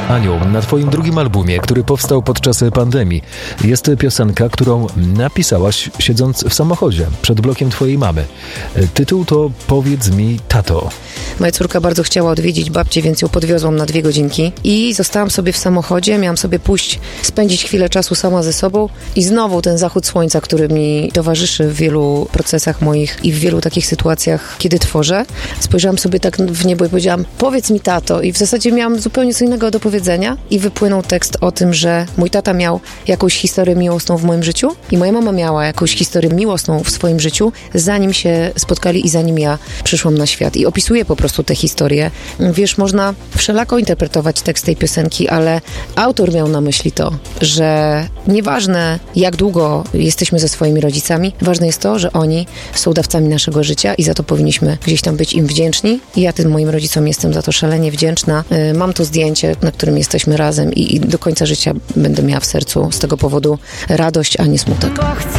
Aniu, na twoim drugim albumie, który powstał podczas pandemii, jest piosenka, którą napisałaś siedząc w samochodzie przed blokiem twojej mamy. Tytuł to Powiedz mi, tato. Moja córka bardzo chciała odwiedzić babcię, więc ją podwiozłam na 2 godzinki i zostałam sobie w samochodzie, miałam sobie pójść, spędzić chwilę czasu sama ze sobą i znowu ten zachód słońca, który mi towarzyszy w wielu procesach moich i w wielu takich sytuacjach, kiedy tworzę. Spojrzałam sobie tak w niebo i powiedziałam, powiedz mi, tato, i w zasadzie miałam zupełnie co innego do powiedzenia i wypłynął tekst o tym, że mój tata miał jakąś historię miłosną w moim życiu i moja mama miała jakąś historię miłosną w swoim życiu, zanim się spotkali i zanim ja przyszłam na świat. I opisuję po prostu tę historię. Wiesz, można wszelako interpretować tekst tej piosenki, ale autor miał na myśli to, że nieważne jak długo jesteśmy ze swoimi rodzicami, ważne jest to, że oni są dawcami naszego życia i za to powinniśmy gdzieś tam być im wdzięczni. I ja tym moim rodzicom jestem za to szalenie wdzięczna. Mam to zdjęcie, na którym jesteśmy razem i do końca życia będę miała w sercu z tego powodu radość, a nie smutek.